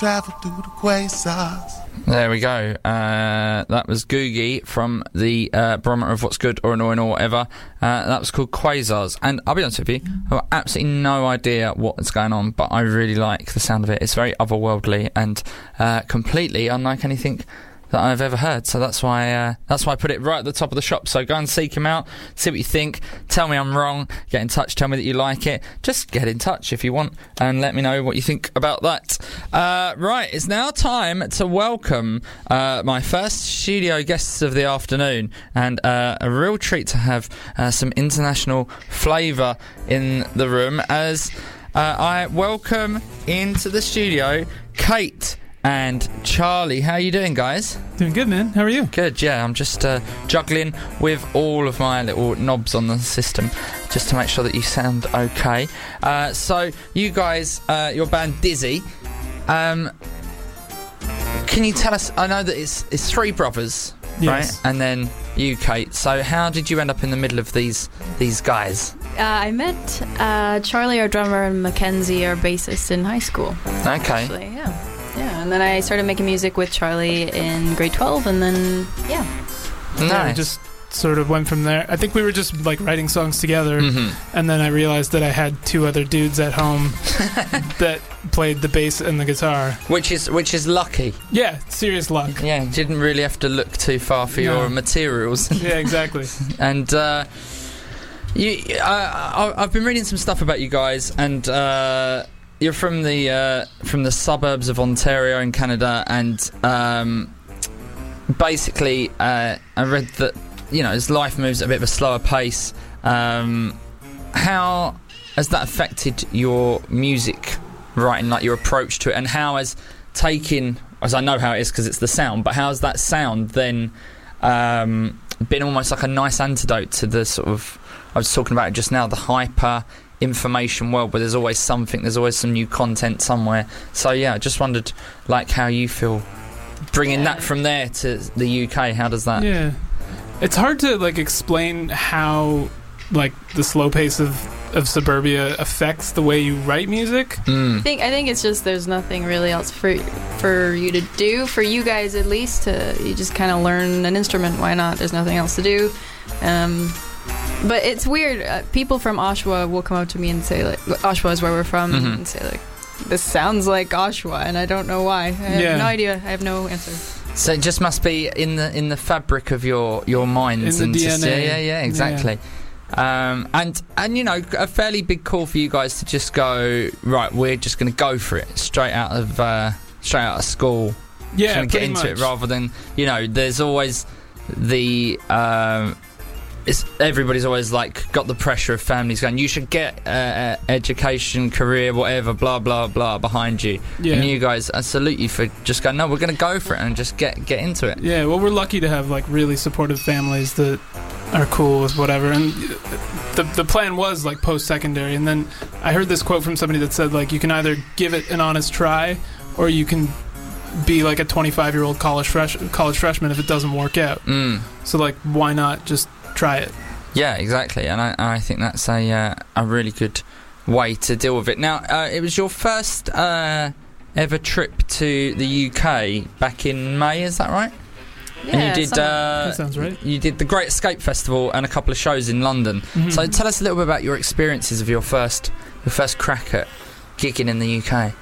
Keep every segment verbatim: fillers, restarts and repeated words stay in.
travel through the quasars. There we go. Uh, that was Googie from the uh, Barometer of What's Good or Annoying or whatever. Uh, that was called Quasars. And I'll be honest with you, I've got absolutely no idea what's going on, but I really like the sound of it. It's very otherworldly and uh, completely unlike anything that I've ever heard, so that's why uh, that's why I put it right at the top of the shop. So go and seek him out, see what you think, tell me I'm wrong, get in touch, tell me that you like it. Just get in touch if you want and let me know what you think about that. Uh, right, it's now time to welcome uh, my first studio guests of the afternoon, and uh, a real treat to have uh, some international flavour in the room as uh, I welcome into the studio Kate and Charlie. How are you doing, guys? Doing good, man. How are you? Good, yeah. I'm just uh, juggling with all of my little knobs on the system just to make sure that you sound okay. Uh, so, you guys, uh, your band Dizzy, um, can you tell us, I know that it's it's three brothers, Yes. right? And then you, Kate. So, how did you end up in the middle of these these guys? Uh, I met uh, Charlie, our drummer, and Mackenzie, our bassist, in high school. Okay. Actually, yeah. Yeah, and then I started making music with Charlie in grade twelve, and then, yeah. Nice. Yeah, we just sort of went from there. I think we were just, like, writing songs together, Mm-hmm. and then I realized that I had two other dudes at home that played the bass and the guitar. Which is which is lucky. Yeah, serious luck. Yeah, you didn't really have to look too far for No. your materials. Yeah, exactly. And uh, you, uh, I, I've been reading some stuff about you guys, and uh, you're from the uh, from the suburbs of Ontario in Canada, and um, basically, uh, I read that, you know, as life moves at a bit of a slower pace, um, how has that affected your music writing, like your approach to it, and how has taking, as I know how it is because it's the sound, but how has that sound then um, been almost like a nice antidote to the sort of, I was talking about it just now, the hyper information world where there's always something, there's always some new content somewhere. So yeah, I just wondered like how you feel bringing Yeah. that from there to the U K. How does that? Yeah. It's hard to, like, explain how, like, the slow pace of, of suburbia affects the way you write music. Mm. I think I think it's just there's nothing really else for for you to do, for you guys at least. To, you just kind of learn an instrument. Why not? There's nothing else to do. Um, but it's weird. Uh, people from Oshawa will come up to me and say, like, Oshawa is where we're from, Mhm. and say, like, this sounds like Oshawa, and I don't know why. I have Yeah. no idea. I have no answer. So it just must be in the in the fabric of your your minds In and the just, D N A. yeah, yeah, yeah, exactly. Um, and and you know, a fairly big call for you guys to just go, right, we're just going to go for it straight out of uh, straight out of school. Yeah, Trying to get pretty into much. it rather than, you know, there's always the um, it's everybody's always like got the pressure of families going, you should get uh, education, career, whatever, blah blah blah behind you. Yeah. And you guys, I salute you for just going, no, we're going to go for it and just get get into it. Yeah, well, we're lucky to have, like, really supportive families that are cool with whatever. And the the plan was, like, post-secondary. And then I heard this quote from somebody that said, like, you can either give it an honest try, or you can be like a twenty-five-year-old college fresh college freshman if it doesn't work out. Mm. So, like, why not just try it? Yeah, exactly, and I, I think that's a uh, a really good way to deal with it. Now, uh, it was your first uh, ever trip to the U K back in May, is that right? Yeah, and you did somewhat. uh, That sounds right. you did the Great Escape Festival and a couple of shows in London. Mhm. So tell us a little bit about your experiences of your first your first crack at gigging in the U K.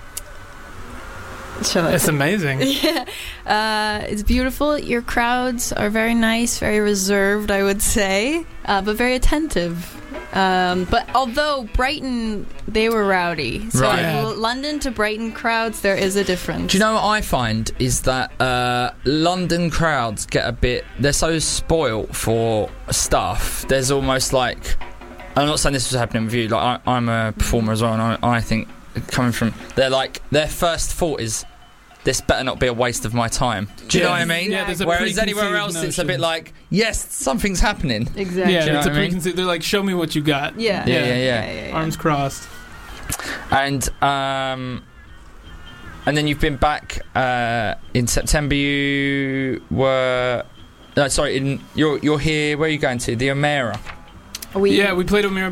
Shall I- It's amazing. Yeah, uh, it's beautiful. Your crowds are very nice, very reserved, I would say, uh, but very attentive. Um, but although Brighton, they were rowdy. So Right. Yeah. L- London to Brighton crowds, there is a difference. Do you know what I find is that uh, London crowds get a bit, they're so spoilt for stuff. There's almost like, I'm not saying this was happening with you, like I, I'm a performer as well, and I, I think coming from, they're like, their first thought is, this better not be a waste of my time. Do you Yeah. know what I mean? Yeah, there's a Whereas anywhere else preconceived it's a bit notion. like, yes, something's happening. Exactly. Yeah, Do you know it's a what I mean? preconceived. They're like, show me what you got. Yeah. Yeah, yeah, yeah. yeah, yeah. Arms crossed. And um, and then you've been back uh, in September. You were no, sorry. In you're you're here. Where are you going to? The Omera. We, Yeah, we played O'Meara